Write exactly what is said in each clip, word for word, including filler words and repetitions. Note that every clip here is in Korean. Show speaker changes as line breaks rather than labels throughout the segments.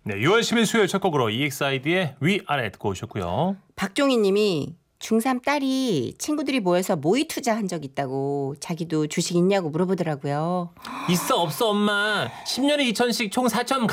네, 유월 십일 수요일 첫 곡으로 이엑스아이디의 위아래 듣고 오셨고요.
박종희 님이 중삼 딸이 친구들이 모여서 모의 투자한 적 있다고 자기도 주식 있냐고 물어보더라고요.
있어 없어 엄마. 십 년에 이천씩 총 사천.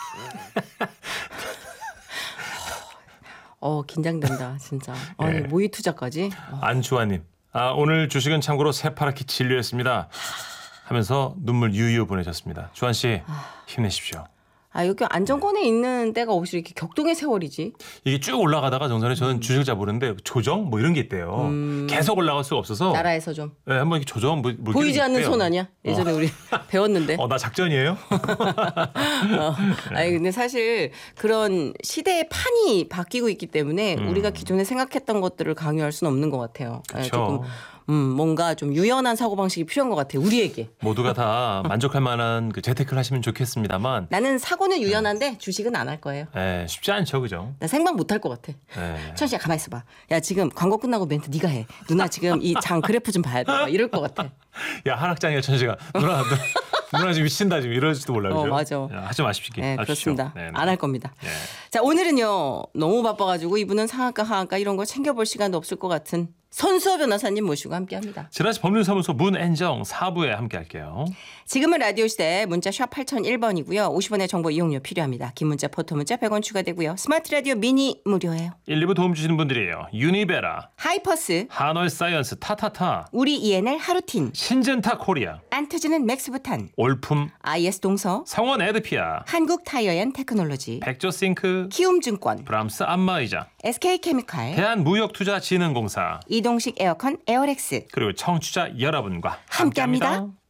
어 긴장된다 진짜. 아,
예.
모의 투자까지. 어.
안주환님. 아, 오늘 주식은 참고로 새파랗게 진료했습니다. 하면서 눈물 유유 보내셨습니다. 주한 씨 힘내십시오.
아 여기 안정권에 있는 때가 혹시 이렇게 격동의 세월이지?
이게 쭉 올라가다가 정선에 저는 주식을 잘 모르는데 조정 뭐 이런 게 있대요.
음.
계속 올라갈 수가 없어서.
나라에서 좀
네, 한번 이렇게 조정 뭐, 뭐
보이지 않는
있대요.
손 아니야? 예전에
어.
우리 배웠는데.
어, 나 작전이에요?
어. 아니 근데 사실 그런 시대의 판이 바뀌고 있기 때문에
음.
우리가 기존에 생각했던 것들을 강요할 수는 없는 것 같아요. 네,
그쵸.
조금 음, 뭔가 좀 유연한 사고 방식이 필요한 것 같아요. 우리에게.
모두가 다 만족할 만한 그 재테크를 하시면 좋겠습니다만.
나는 사고는 유연한데 주식은 안 할 거예요.
예, 쉽지 않죠, 그죠?
나 생방 못 할 것 같아.
예.
천씨야 가만히 있어봐. 야 지금 광고 끝나고 멘트 네가 해. 누나 지금 이 장 그래프 좀 봐야 돼. 막 이럴 것 같아.
야, 하락장이야, 천시가. 누나, 누나, 누나 지금 미친다, 지금 이럴지도 몰라요.
어,
그죠?
맞아.
야, 하지 마십시오.
네,
마십시오.
그렇습니다.
네, 네.
안 할 겁니다.
네.
자, 오늘은요. 너무 바빠가지고 이분은 상한가 하한가 이런 거 챙겨볼 시간도 없을 것 같은 손수호 변호사님 모시고 함께합니다.
지라시 법률사무소 문앤정 사 부에 함께 할게요.
지금은 라디오 시대 문자 샵 팔공공일 번이고요. 오십 원의 정보 이용료 필요합니다. 긴 문자 포토 문자 백 원 추가되고요. 스마트 라디오 미니 무료예요.
일, 이 부 도움 주시는 분들이에요. 유니베라,
하이퍼스,
한월 사이언스, 타타타,
우리 이엔엘 하루틴,
신젠타 코리아,
안 터지는 맥스부탄,
올품,
아이에스 동서,
성원 에드피아,
한국 타이어앤 테크놀로지,
백조싱크,
키움증권,
브람스 안마의자,
에스케이케미칼,
대한무역투자진흥공사,
이동식 에어컨 에어렉스
그리고 청취자 여러분과
함께합니다.
함께합니다.